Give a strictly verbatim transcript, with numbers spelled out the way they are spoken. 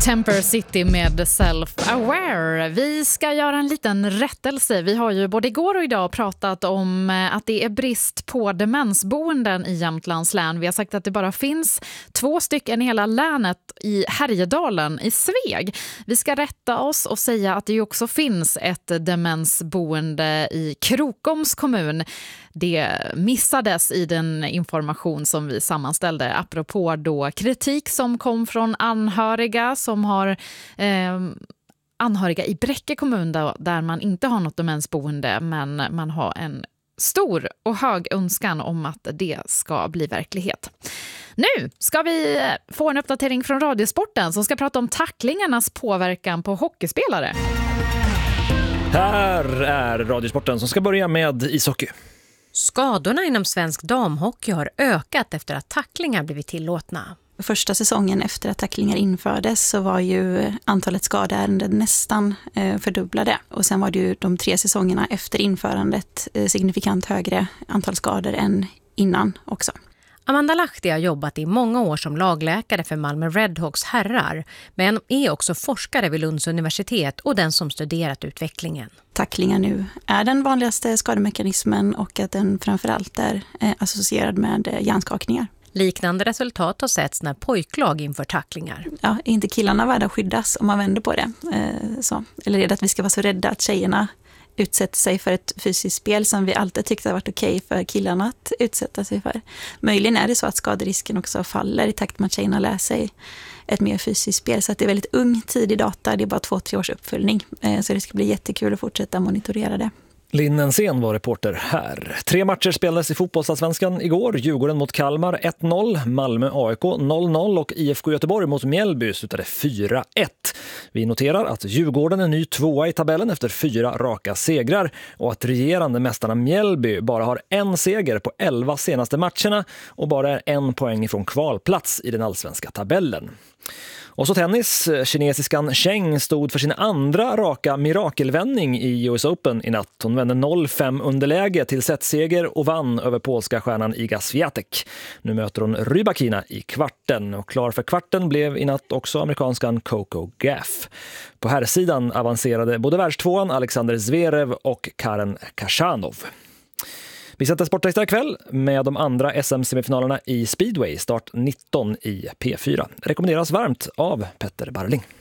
Temper City med Self-Aware. Vi ska göra en liten rättelse. Vi har ju både igår och idag pratat om att det är brist på demensboenden i Jämtlands län. Vi har sagt att det bara finns två stycken i hela länet i Härjedalen i Sveg. Vi ska rätta oss och säga att det också finns ett demensboende i Krokoms kommun. Det missades i den information som vi sammanställde apropå då kritik som kom från anhöriga som har eh, anhöriga i Bräcke kommun där, där man inte har något demensboende men man har en stor och hög önskan om att det ska bli verklighet. Nu ska vi få en uppdatering från Radiosporten som ska prata om tacklingarnas påverkan på hockeyspelare. Här är Radiosporten som ska börja med ishockey. Skadorna inom svensk damhockey har ökat efter att tacklingar blivit tillåtna. Första säsongen efter att tacklingar infördes så var ju antalet skadeärenden nästan eh, fördubblade. Och sen var det ju de tre säsongerna efter införandet eh, signifikant högre antal skador än innan också. Amanda Lahti har jobbat i många år som lagläkare för Malmö Redhawks herrar, men är också forskare vid Lunds universitet och den som studerat utvecklingen. Tacklingar nu är den vanligaste skademekanismen och att den framförallt är eh, associerad med eh, hjärnskakningar. Liknande resultat har setts när pojklag inför tacklingar. Ja, är inte killarna värda att skyddas om man vänder på det? Eh, så. Eller är det att vi ska vara så rädda att tjejerna utsätter sig för ett fysiskt spel som vi alltid tyckte har varit okej för killarna att utsätta sig för? Möjligen är det så att skaderisken också faller i takt med att tjejerna lär sig ett mer fysiskt spel. Så att det är väldigt ung tidig data, det är bara två, tre års uppföljning. Eh, så det ska bli jättekul att fortsätta monitorera det. Linn Ensén var reporter här. Tre matcher spelades i fotbollsallsvenskan igår. Djurgården mot Kalmar ett noll, Malmö A I K noll noll och I F K Göteborg mot Mjällby slutade fyra ett. Vi noterar att Djurgården är ny tvåa i tabellen efter fyra raka segrar och att regerande mästarna Mjällby bara har en seger på elva senaste matcherna och bara är en poäng ifrån kvalplats i den allsvenska tabellen. Och så tennis. Kinesiskan Cheng stod för sin andra raka mirakelvändning i U S Open i natt. Hon vände noll fem underläge till setseger och vann över polska stjärnan Iga Swiatek. Nu möter hon Rybakina i kvarten och klar för kvarten blev i natt också amerikanskan Coco Gauff. På här sidan avancerade både världstvåan Alexander Zverev och Karen Khachanov. Vi sätter Sportextra ikväll med de andra S M-semifinalerna i Speedway, start nitton i P fyra. Rekommenderas varmt av Petter Barling.